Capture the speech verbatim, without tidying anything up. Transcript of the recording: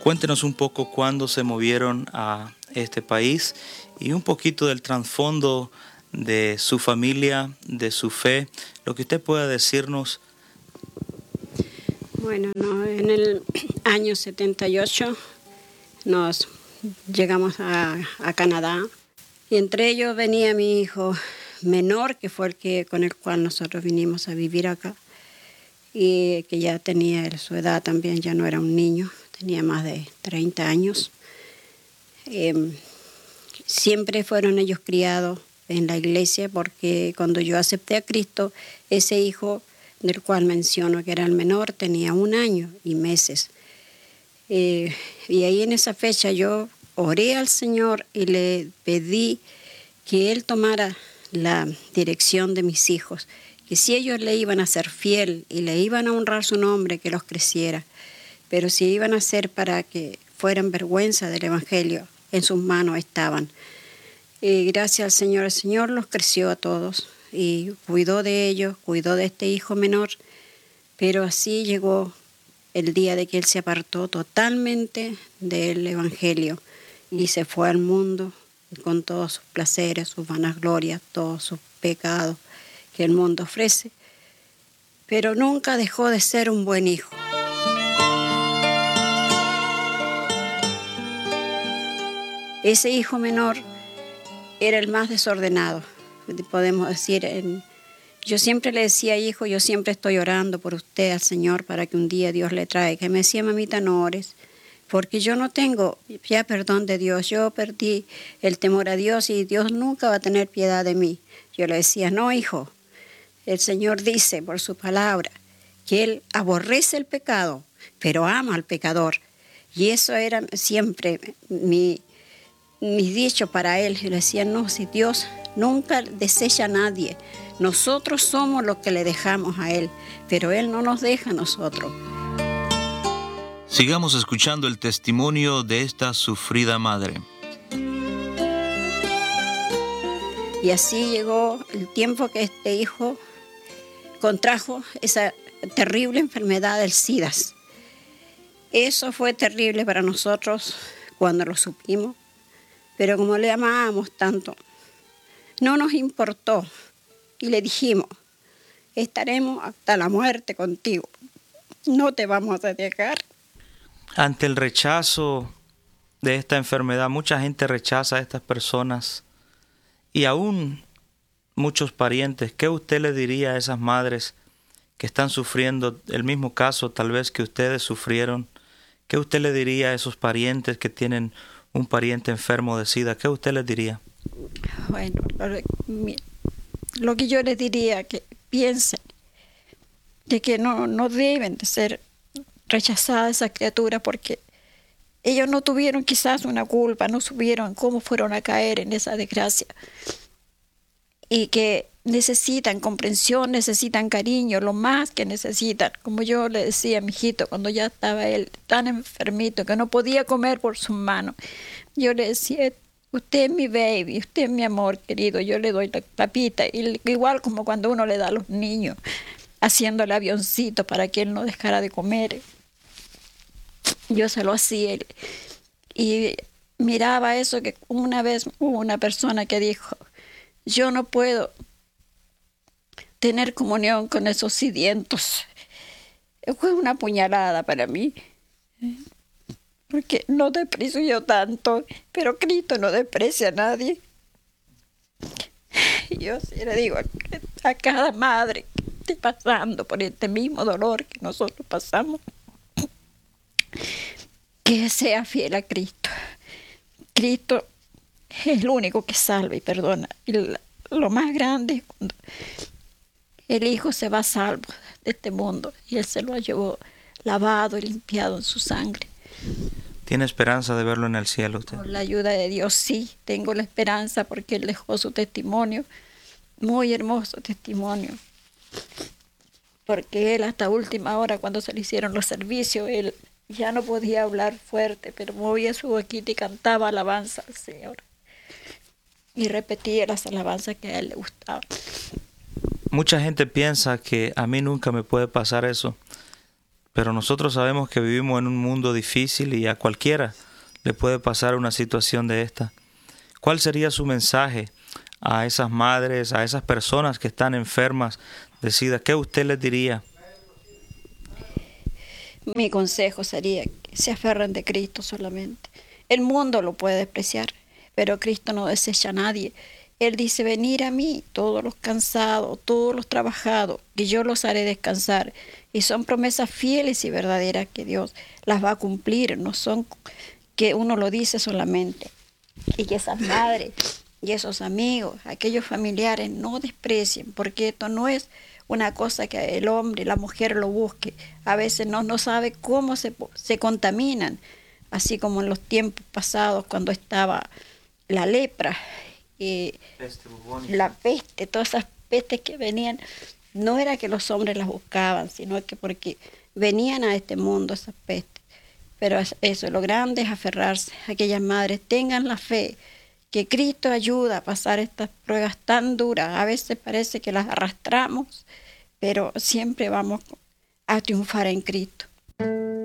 Cuéntenos un poco cuándo se movieron a este país y un poquito del trasfondo de su familia, de su fe, lo que usted pueda decirnos. Bueno, no, en el año setenta y ocho nos llegamos a, a Canadá y entre ellos venía mi hijo menor, que fue el que con el cual nosotros vinimos a vivir acá, y que ya tenía su edad también, ya no era un niño, tenía más de treinta años. Eh, siempre fueron ellos criados en la iglesia, porque cuando yo acepté a Cristo, ese hijo del cual menciono que era el menor tenía un año y meses. Eh, y ahí en esa fecha yo oré al Señor y le pedí que Él tomara la dirección de mis hijos, que si ellos le iban a ser fiel y le iban a honrar su nombre, que los creciera, pero si iban a ser para que fueran vergüenza del Evangelio, en sus manos estaban. Y gracias al Señor, el Señor los creció a todos y cuidó de ellos, cuidó de este hijo menor, pero así llegó el día de que él se apartó totalmente del Evangelio y se fue al mundo con todos sus placeres, sus vanaglorias, todos sus pecados que el mundo ofrece, pero nunca dejó de ser un buen hijo. Ese hijo menor era el más desordenado, podemos decir. En, yo siempre le decía, hijo, yo siempre estoy orando por usted al Señor para que un día Dios le traiga. Y me decía, mamita, no ores, porque yo no tengo ya perdón de Dios. Yo perdí el temor a Dios y Dios nunca va a tener piedad de mí. Yo le decía, no, hijo, el Señor dice por su palabra que Él aborrece el pecado, pero ama al pecador. Y eso era siempre mi, mi dicho para Él. Yo le decía, no, si Dios nunca desecha a nadie, nosotros somos los que le dejamos a Él, pero Él no nos deja a nosotros. Sigamos escuchando el testimonio de esta sufrida madre. Y así llegó el tiempo que este hijo contrajo esa terrible enfermedad del SIDA. Eso fue terrible para nosotros cuando lo supimos, pero como le amábamos tanto, no nos importó y le dijimos, estaremos hasta la muerte contigo, no te vamos a dejar. Ante el rechazo de esta enfermedad, mucha gente rechaza a estas personas y aún muchos parientes. ¿Qué usted le diría a esas madres que están sufriendo el mismo caso tal vez que ustedes sufrieron? ¿Qué usted le diría a esos parientes que tienen un pariente enfermo de SIDA? ¿Qué usted les diría? Bueno, lo que yo les diría, que piensen de que no, no deben de ser rechazadas esas criaturas, porque ellos no tuvieron quizás una culpa, no supieron cómo fueron a caer en esa desgracia, y que necesitan comprensión, necesitan cariño, lo más que necesitan. Como yo le decía a mi hijito cuando ya estaba él tan enfermito que no podía comer por sus manos, yo le decía, usted es mi baby, usted es mi amor querido, yo le doy la papita, y igual como cuando uno le da a los niños, haciéndole avioncito para que él no dejara de comer, yo se lo hacía. Y miraba eso, que una vez hubo una persona que dijo, yo no puedo tener comunión con esos sedientos. Fue una puñalada para mí, porque no desprecio yo tanto, pero Cristo no desprecia a nadie. Y yo sí le digo a, a cada madre que esté pasando por este mismo dolor que nosotros pasamos, que sea fiel a Cristo. Cristo es el único que salva y perdona. Y lo más grande es cuando el Hijo se va salvo de este mundo y Él se lo llevó lavado y limpiado en su sangre. ¿Tiene esperanza de verlo en el cielo usted? Con la ayuda de Dios, sí, tengo la esperanza, porque Él dejó su testimonio, muy hermoso testimonio. Porque Él hasta última hora, cuando se le hicieron los servicios, Él ya no podía hablar fuerte, pero movía su boquita y cantaba alabanza al Señor. Y repetía las alabanzas que a Él le gustaban. Mucha gente piensa que a mí nunca me puede pasar eso, pero nosotros sabemos que vivimos en un mundo difícil y a cualquiera le puede pasar una situación de esta. ¿Cuál sería su mensaje a esas madres, a esas personas que están enfermas de SIDA? ¿Qué usted les diría? Mi consejo sería que se aferren de Cristo solamente. El mundo lo puede despreciar, pero Cristo no desecha a nadie. Él dice, venir a mí, todos los cansados, todos los trabajados, que yo los haré descansar. Y son promesas fieles y verdaderas que Dios las va a cumplir, no son que uno lo dice solamente. Y que esas madres y esos amigos, aquellos familiares, no desprecien, porque esto no es una cosa que el hombre y la mujer lo busque. A veces no, no sabe cómo se, se contaminan, así como en los tiempos pasados cuando estaba la lepra, eh, peste la peste, todas esas pestes que venían, no era que los hombres las buscaban, sino que porque venían a este mundo esas pestes. Pero eso, lo grande es aferrarse. Aquellas madres tengan la fe que Cristo ayuda a pasar estas pruebas tan duras. A veces parece que las arrastramos, pero siempre vamos a triunfar en Cristo.